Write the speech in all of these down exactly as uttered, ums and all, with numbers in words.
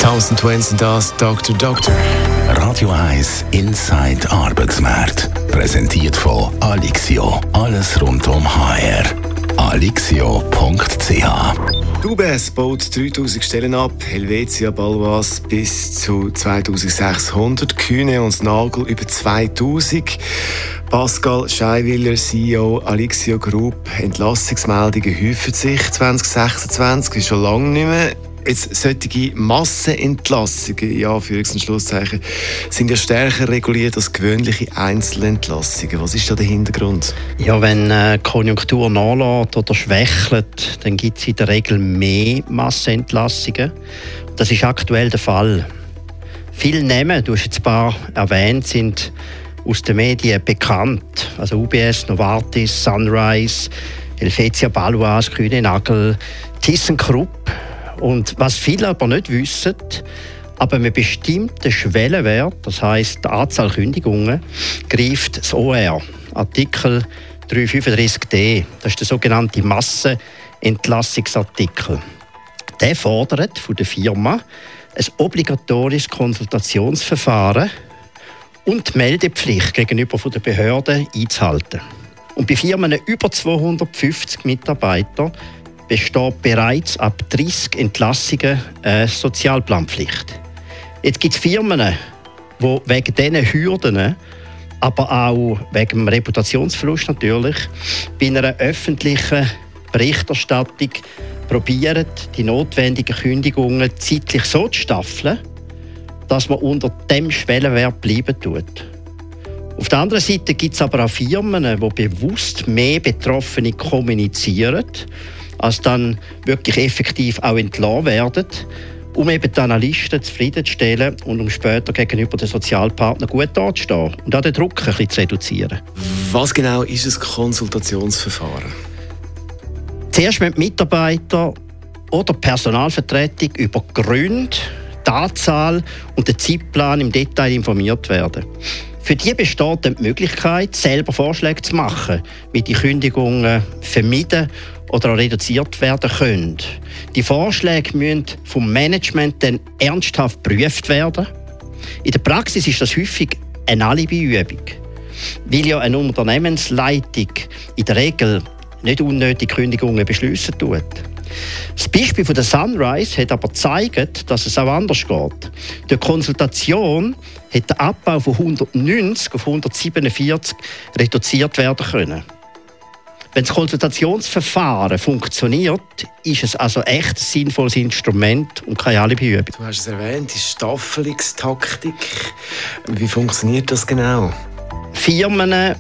Thousand Twins sind das, Doktor Doktor. Radio eins Inside Arbeitsmarkt. Präsentiert von Alixio. Alles rund um H R. alixio punkt c h. Die U B S baut dreitausend Stellen ab, Helvetia Baloise bis zu zweitausendsechshundert, Kühne und Nagel über zweitausend. Pascal Scheiwiller, C E O Alixio Group, Entlassungsmeldungen häufen sich zwanzig sechsundzwanzig, ist schon lange nicht mehr. Jetzt solche Massenentlassungen, ja, Anführungs- und Schlusszeichen, sind ja stärker reguliert als gewöhnliche Einzelentlassungen. Was ist da der Hintergrund? Ja, wenn äh, die Konjunktur nachlässt oder schwächelt, dann gibt es in der Regel mehr Massenentlassungen. Das ist aktuell der Fall. Viele Namen, du hast jetzt ein paar erwähnt, sind aus den Medien bekannt. Also U B S, Novartis, Sunrise, Helvetia Baloise, Kühne Nagel, ThyssenKrupp. Und was viele aber nicht wissen, aber einem bestimmten Schwellenwert, das heisst die Anzahl Kündigungen, greift das O R, Artikel dreihundertfünfunddreißig d. Das ist der sogenannte Massenentlassungsartikel. Der fordert von der Firma ein obligatorisches Konsultationsverfahren und die Meldepflicht gegenüber von der Behörde einzuhalten. Und bei Firmen über zweihundertfünfzig Mitarbeitern besteht bereits ab dreißig Entlassungen eine Sozialplanpflicht. Jetzt gibt es Firmen, die wegen diesen Hürden, aber auch wegen dem Reputationsverlust natürlich, bei einer öffentlichen Berichterstattung probieren, die notwendigen Kündigungen zeitlich so zu staffeln, dass man unter dem Schwellenwert bleiben tut. Auf der anderen Seite gibt es aber auch Firmen, die bewusst mehr Betroffene kommunizieren, als dann wirklich effektiv auch entlassen werden, um eben die Analysten zufriedenzustellen und um später gegenüber den Sozialpartnern gut dazustehen und auch den Druck ein bisschen zu reduzieren. Was genau ist ein Konsultationsverfahren? Zuerst müssen die Mitarbeiter oder die Personalvertretung über die Gründe, die Anzahl und den Zeitplan im Detail informiert werden. Für die besteht dann die Möglichkeit, selber Vorschläge zu machen, wie die Kündigungen vermieden oder auch reduziert werden können. Die Vorschläge müssen vom Management dann ernsthaft geprüft werden. In der Praxis ist das häufig eine Alibi-Übung, weil ja eine Unternehmensleitung in der Regel nicht unnötige Kündigungen beschliessen tut. Das Beispiel von der Sunrise hat aber gezeigt, dass es auch anders geht. Durch Konsultation hat der Abbau von hundertneunzig auf hundertsiebenundvierzig reduziert werden können. Wenn das Konsultationsverfahren funktioniert, ist es also echt ein sinnvolles Instrument und keine Alibi-Übung. Du hast es erwähnt, die Staffelungstaktik. Wie funktioniert das genau? Firmen,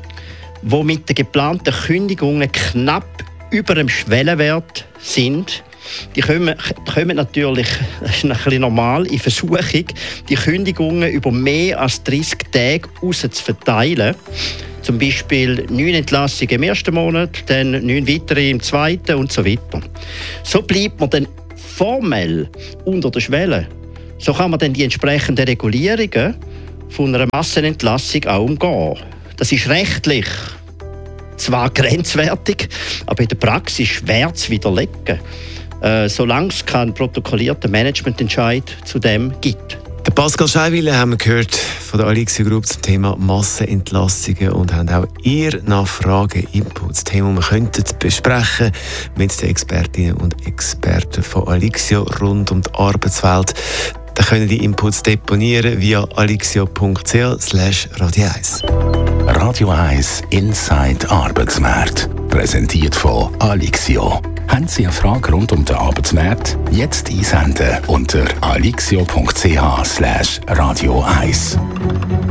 die mit den geplanten Kündigungen knapp über dem Schwellenwert sind, die kommen, kommen natürlich, das ist ein bisschen normal, in Versuchung, die Kündigungen über mehr als dreißig Tage raus zu verteilen. Zum Beispiel neun Entlassungen im ersten Monat, dann neun weitere im zweiten und so weiter. So bleibt man dann formell unter der Schwelle. So kann man dann die entsprechenden Regulierungen von einer Massenentlassung auch umgehen. Das ist rechtlich zwar grenzwertig, aber in der Praxis schwer zu widerlegen, äh, solange es keinen protokollierten Managemententscheid zu dem gibt. Der Pascal Scheiwiller haben wir gehört von der Alixio Group zum Thema Massenentlassungen und haben auch ihr Nachfragen, Inputs, Themen, die wir könnten besprechen mit den Expertinnen und Experten von Alixio rund um die Arbeitswelt. Da können die Inputs deponieren via alixio punkt c h slash radio eins. Radio eins Inside Arbeitsmarkt. Präsentiert von Alixio. Haben Sie eine Frage rund um den Arbeitsmarkt? Jetzt einsenden unter alixio punkt c h slash radio eins.